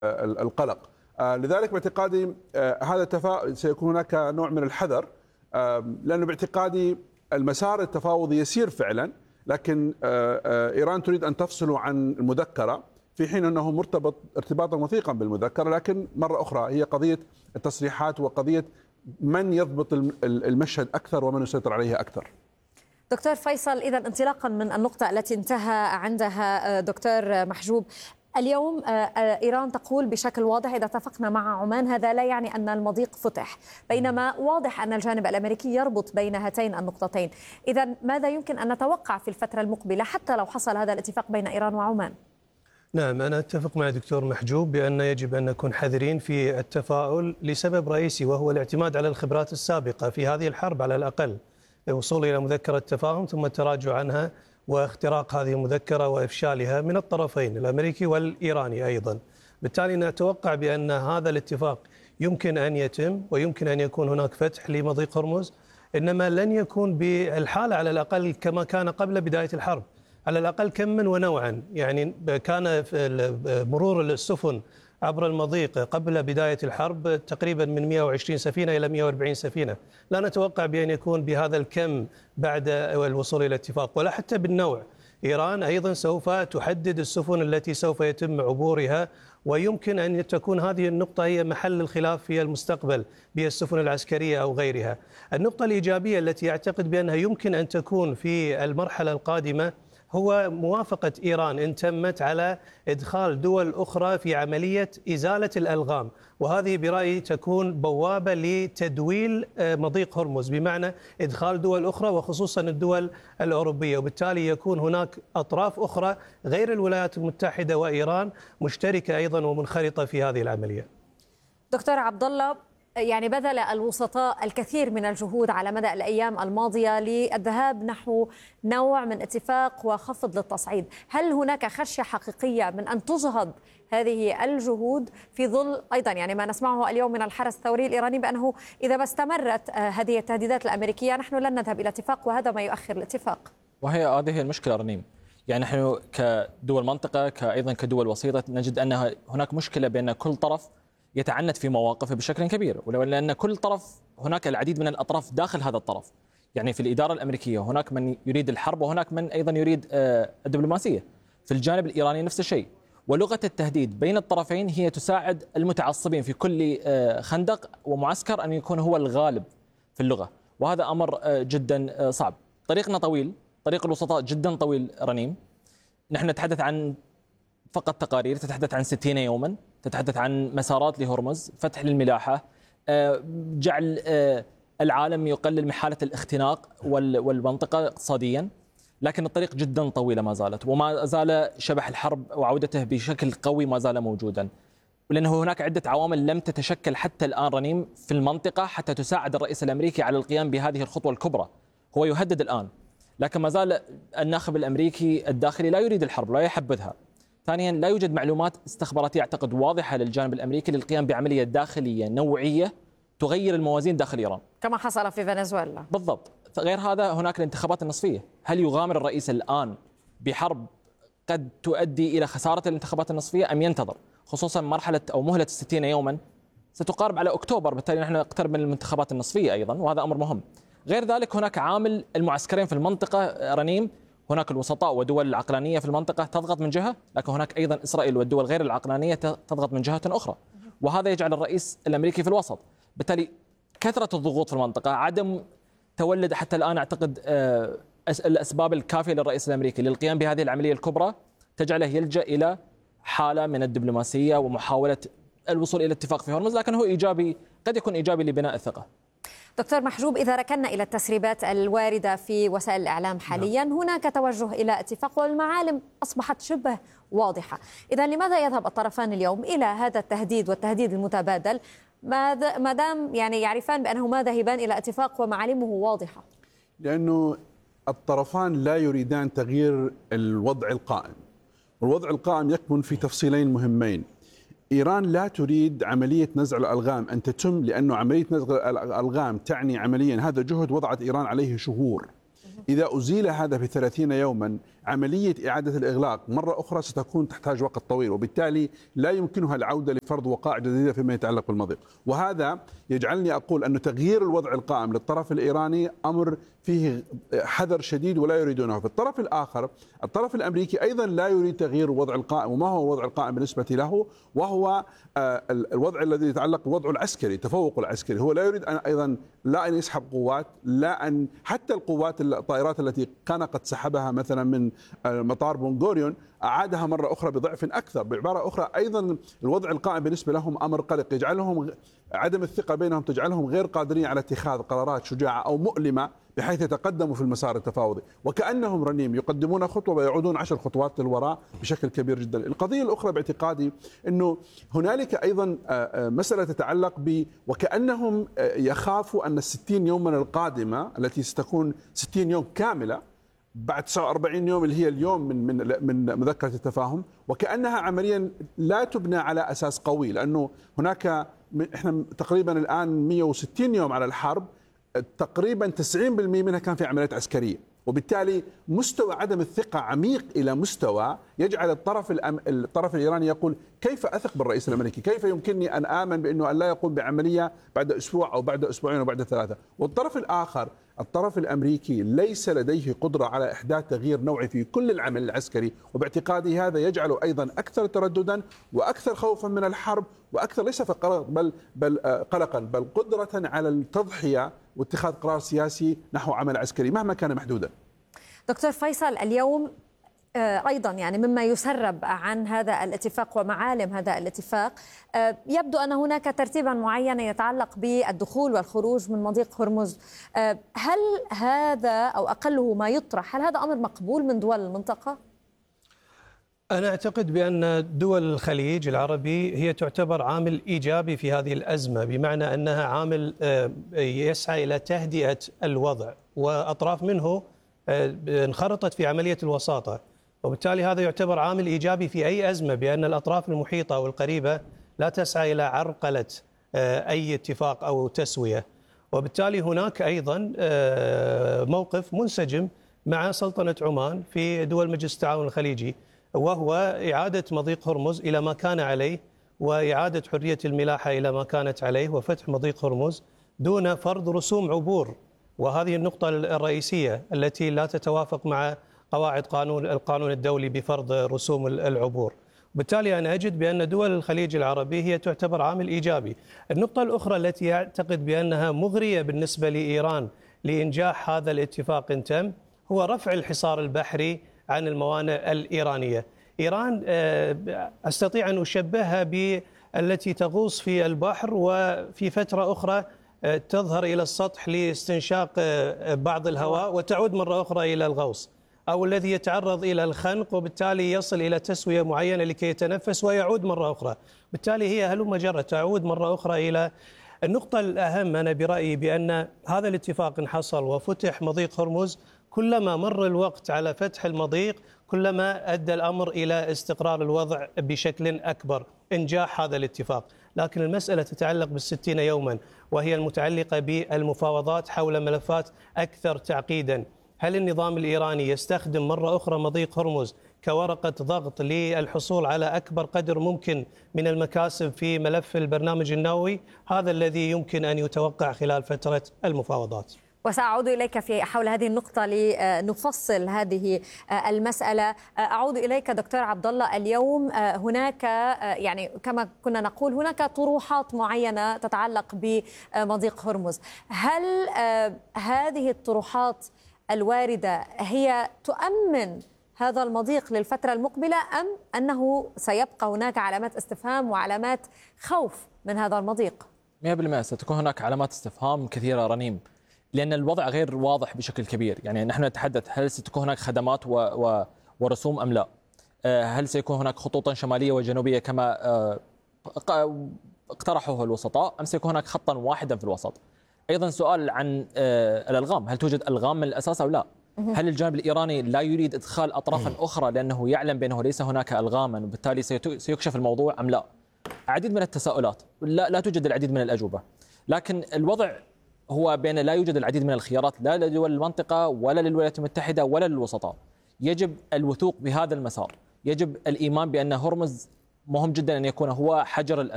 القلق. لذلك باعتقادي هذا التفاؤل سيكون هناك نوع من الحذر، لأنه باعتقادي المسار التفاوضي يسير فعلا، لكن إيران تريد أن تفصل عن المذكرة في حين أنه مرتبط ارتباطا وثيقا بالمذكرة. لكن مرة أخرى هي قضية التصريحات وقضية من يضبط المشهد أكثر ومن يسيطر عليه أكثر. دكتور فيصل، إذا انطلاقا من النقطة التي انتهى عندها دكتور محجوب، اليوم إيران تقول بشكل واضح إذا اتفقنا مع عمان هذا لا يعني أن المضيق فتح، بينما واضح أن الجانب الأمريكي يربط بين هاتين النقطتين. إذا ماذا يمكن أن نتوقع في الفترة المقبلة حتى لو حصل هذا الاتفاق بين إيران وعمان؟ نعم، أنا أتفق مع دكتور محجوب بأن يجب أن نكون حذرين في التفاؤل لسبب رئيسي، وهو الاعتماد على الخبرات السابقة في هذه الحرب على الأقل، الوصول إلى مذكرة تفاهم ثم التراجع عنها واختراق هذه المذكرة وإفشالها من الطرفين الأمريكي والإيراني أيضا. بالتالي نتوقع بأن هذا الاتفاق يمكن أن يتم ويمكن أن يكون هناك فتح لمضيق هرمز، إنما لن يكون بالحالة على الأقل كما كان قبل بداية الحرب، على الأقل كما ونوعا. يعني كان مرور السفن عبر المضيق قبل بداية الحرب تقريبا من 120 سفينة إلى 140 سفينة، لا نتوقع بأن يكون بهذا الكم بعد الوصول إلى اتفاق، ولا حتى بالنوع. إيران أيضا سوف تحدد السفن التي سوف يتم عبورها، ويمكن أن تكون هذه النقطة هي محل الخلاف في المستقبل بالسفن العسكرية أو غيرها. النقطة الإيجابية التي أعتقد بأنها يمكن أن تكون في المرحلة القادمة هو موافقة إيران إن تمت على إدخال دول أخرى في عملية إزالة الألغام، وهذه برأيي تكون بوابة لتدويل مضيق هرمز، بمعنى إدخال دول أخرى وخصوصا الدول الأوروبية، وبالتالي يكون هناك أطراف أخرى غير الولايات المتحدة وإيران مشتركة أيضا ومنخرطة في هذه العملية. دكتور عبد الله، يعني بذل الوسطاء الكثير من الجهود على مدى الأيام الماضية للذهاب نحو نوع من اتفاق وخفض للتصعيد، هل هناك خشية حقيقية من أن تجهض هذه الجهود في ظل أيضا يعني ما نسمعه اليوم من الحرس الثوري الإيراني بأنه إذا ما استمرت هذه التهديدات الأمريكية نحن لن نذهب إلى اتفاق، وهذا ما يؤخر الاتفاق؟ هذه المشكلة رنيم. يعني نحن كدول منطقة أيضا كدول وسيطة نجد أن هناك مشكلة بأن كل طرف يتعنت في مواقفه بشكل كبير، ولأن كل طرف هناك العديد من الأطراف داخل هذا الطرف. يعني في الإدارة الأمريكية هناك من يريد الحرب وهناك من أيضا يريد الدبلوماسية. في الجانب الإيراني نفس الشيء، ولغة التهديد بين الطرفين هي تساعد المتعصبين في كل خندق ومعسكر أن يكون هو الغالب في اللغة، وهذا أمر جدا صعب. طريقنا طويل، طريق الوسطاء جدا طويل رنيم. نحن نتحدث عن فقط تقارير تتحدث عن 60 يوما، تتحدث عن مسارات لهرمز، فتح للملاحة، جعل العالم يقلل من حالة الاختناق والمنطقة اقتصاديا، لكن الطريق جدا طويلة ما زالت، وما زال شبح الحرب وعودته بشكل قوي ما زال موجودا، لأنه هناك عدة عوامل لم تتشكل حتى الآن رنيم في المنطقة حتى تساعد الرئيس الأمريكي على القيام بهذه الخطوة الكبرى. هو يهدد الآن، لكن ما زال الناخب الأمريكي الداخلي لا يريد الحرب، لا يحبذها. ثانيا، لا يوجد معلومات استخباراتية أعتقد واضحة للجانب الأمريكي للقيام بعملية داخلية نوعية تغير الموازين داخل إيران كما حصل في فنزويلا. بالضبط. غير هذا هناك الانتخابات النصفية. هل يغامر الرئيس الآن بحرب قد تؤدي إلى خسارة الانتخابات النصفية أم ينتظر؟ خصوصا مرحلة أو مهلة 60 يوما ستقارب على أكتوبر، بالتالي نحن نقترب من الانتخابات النصفية أيضا، وهذا أمر مهم. غير ذلك هناك عامل المعسكرين في المنطقة رنيم، هناك الوسطاء ودول العقلانية في المنطقة تضغط من جهة، لكن هناك أيضا إسرائيل والدول غير العقلانية تضغط من جهة أخرى، وهذا يجعل الرئيس الأمريكي في الوسط. بالتالي كثرة الضغوط في المنطقة، عدم تولد حتى الآن أعتقد الأسباب الكافية للرئيس الأمريكي للقيام بهذه العملية الكبرى تجعله يلجأ إلى حالة من الدبلوماسية ومحاولة الوصول إلى اتفاق في هرمز، لكن هو إيجابي، قد يكون إيجابي لبناء الثقة. دكتور محجوب، إذا ركنا إلى التسريبات الواردة في وسائل الإعلام حاليا، هناك توجه إلى اتفاق والمعالم أصبحت شبه واضحة. إذا لماذا يذهب الطرفان اليوم إلى هذا التهديد والتهديد المتبادل ما دام يعني يعرفان بأنهما ذاهبان إلى اتفاق ومعالمه واضحة؟ لأنه الطرفان لا يريدان تغيير الوضع القائم، والوضع القائم يكمن في تفصيلين مهمين. إيران لا تريد عملية نزع الألغام أن تتم، لأنه عملية نزع الألغام تعني عمليا هذا جهد وضعت إيران عليه شهور. إذا أزيل هذا في 30 يوما عملية إعادة الإغلاق مرة أخرى ستكون تحتاج وقت طويل، وبالتالي لا يمكنها العودة لفرض وقائع جديدة فيما يتعلق بالمضيق. وهذا يجعلني أقول أن تغيير الوضع القائم للطرف الإيراني أمر فيه حذر شديد ولا يريدونه. في الطرف الآخر الطرف الأمريكي أيضا لا يريد تغيير الوضع القائم. وما هو الوضع القائم بالنسبة له؟ وهو الوضع الذي يتعلق بالوضع العسكري، التفوق العسكري. هو لا يريد أيضا لا أن يسحب قوات، لا أن حتى القوات الطائرات التي كان قد سحبها مثلا من مطار بنغوريون أعادها مرة أخرى بضعف أكثر. بعبارة أخرى أيضا الوضع القائم بالنسبة لهم أمر قلق، يجعلهم عدم الثقة بينهم تجعلهم غير قادرين على اتخاذ قرارات شجاعة أو مؤلمة بحيث يتقدموا في المسار التفاوضي، وكأنهم رنيم يقدمون خطوة ويعودون 10 خطوات للوراء بشكل كبير جدا. القضية الأخرى باعتقادي أنه هنالك أيضا مسألة تتعلق وكأنهم يخافوا أن 60 يوما القادمة التي ستكون 60 يوم كاملة بعد 49 يوم اللي هي اليوم من مذكرة التفاهم، وكأنها عمليا لا تبنى على أساس قوي، لأنه هناك احنا تقريبا الآن 160 يوم على الحرب، تقريبا 90% منها كان في عمليات عسكرية، وبالتالي مستوى عدم الثقة عميق إلى مستوى يجعل الطرف الإيراني يقول كيف أثق بالرئيس الأمريكي؟ كيف يمكنني أن آمن بأنه أن لا يقوم بعملية بعد أسبوع أو بعد أسبوعين أو بعد 3؟ والطرف الآخر الطرف الأمريكي ليس لديه قدرة على إحداث تغيير نوعي في كل العمل العسكري، وباعتقادي هذا يجعله أيضا أكثر ترددا وأكثر خوفا من الحرب، وأكثر ليس فقط بل قلقا، بل قدرة على التضحية واتخاذ قرار سياسي نحو عمل عسكري مهما كان محدودا. دكتور فيصل، اليوم أيضا يعني مما يسرب عن هذا الاتفاق ومعالم هذا الاتفاق يبدو أن هناك ترتيبا معينا يتعلق بالدخول والخروج من مضيق هرمز. هل هذا أو أقله ما يطرح، هل هذا أمر مقبول من دول المنطقة؟ أنا أعتقد بأن دول الخليج العربي هي تعتبر عامل إيجابي في هذه الأزمة، بمعنى أنها عامل يسعى إلى تهدئة الوضع، وأطراف منه انخرطت في عملية الوساطة، وبالتالي هذا يعتبر عامل إيجابي في أي أزمة، بأن الأطراف المحيطة والقريبة لا تسعى إلى عرقلة أي اتفاق أو تسوية. وبالتالي هناك أيضا موقف منسجم مع سلطنة عمان في دول مجلس التعاون الخليجي، وهو إعادة مضيق هرمز إلى ما كان عليه، وإعادة حرية الملاحة إلى ما كانت عليه، وفتح مضيق هرمز دون فرض رسوم عبور. وهذه النقطة الرئيسية التي لا تتوافق مع قواعد القانون الدولي بفرض رسوم العبور. بالتالي أنا أجد بأن دول الخليج العربي هي تعتبر عامل إيجابي. النقطة الأخرى التي أعتقد بأنها مغرية بالنسبة لإيران لإنجاح هذا الاتفاق إن تم هو رفع الحصار البحري عن الموانئ الإيرانية. إيران أستطيع أن أشبهها بالتي تغوص في البحر وفي فترة أخرى تظهر إلى السطح لاستنشاق بعض الهواء وتعود مرة أخرى إلى الغوص، أو الذي يتعرض إلى الخنق وبالتالي يصل إلى تسوية معينة لكي يتنفس ويعود مرة أخرى. بالتالي هي هلم جرة تعود مرة أخرى إلى النقطة الأهم. أنا برأيي بأن هذا الاتفاق انحصل وفتح مضيق هرمز، كلما مر الوقت على فتح المضيق كلما أدى الأمر إلى استقرار الوضع بشكل أكبر، إنجاح هذا الاتفاق. لكن المسألة تتعلق بال60 يوما، وهي المتعلقة بالمفاوضات حول ملفات أكثر تعقيدا. هل النظام الإيراني يستخدم مرة أخرى مضيق هرمز كورقة ضغط للحصول على أكبر قدر ممكن من المكاسب في ملف البرنامج النووي؟ هذا الذي يمكن أن يتوقع خلال فترة المفاوضات. وسأعود إليك في حول هذه النقطة لنفصل هذه المسألة. أعود إليك دكتور عبد الله. اليوم هناك يعني كما كنا نقول هناك طروحات معينة تتعلق بمضيق هرمز. هل هذه الطروحات الواردة هي تؤمن هذا المضيق للفترة المقبلة، أم أنه سيبقى هناك علامات استفهام وعلامات خوف من هذا المضيق؟ 100% ستكون هناك علامات استفهام كثيرة رنيم، لأن الوضع غير واضح بشكل كبير. يعني نحن نتحدث هل ستكون هناك خدمات ورسوم أم لا؟ هل سيكون هناك خطوطا شمالية وجنوبية كما اقترحوه الوسطاء، أم سيكون هناك خطا واحدا في الوسط؟ أيضا سؤال عن الألغام، هل توجد ألغام من الأساس أو لا؟ هل الجانب الإيراني لا يريد إدخال أطرافا أخرى لأنه يعلم بأنه ليس هناك ألغاما وبالتالي سيكشف الموضوع أم لا؟ عديد من التساؤلات، لا توجد العديد من الأجوبة. لكن الوضع هو بأن لا يوجد العديد من الخيارات لا لدول المنطقة ولا للولايات المتحدة ولا للوسطاء. يجب الوثوق بهذا المسار، يجب الإيمان بأن هرمز مهم جدا أن يكون هو حجر